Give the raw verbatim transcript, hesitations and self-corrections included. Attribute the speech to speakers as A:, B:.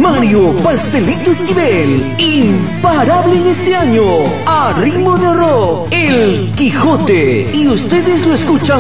A: Mario Pastelito Esquivel, imparable en este año, a ritmo de rock, El Quijote, y ustedes lo escuchan